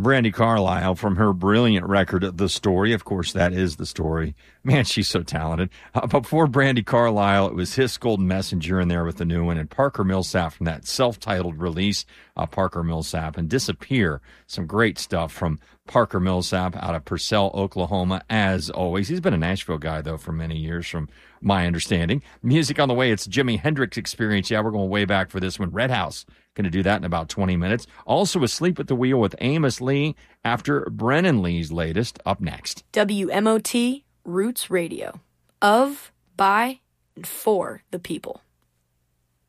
Brandi Carlile from her brilliant record, The Story. Of course, that is The Story. Man, she's so talented. Before Brandi Carlile, it was Hiss Golden Messenger in there with the new one, and Parker Millsap from that self-titled release, Parker Millsap, and Disappear. Some great stuff from Parker Millsap out of Purcell, Oklahoma, as always. He's been a Nashville guy, though, for many years, from my understanding. Music on the way, it's Jimi Hendrix Experience. Yeah, we're going way back for this one. Red House. Going to do that in about 20 minutes. Also, Asleep at the Wheel with Amos Lee after Brennan Lee's latest, up next. WMOT Roots Radio. Of, by, and for the people.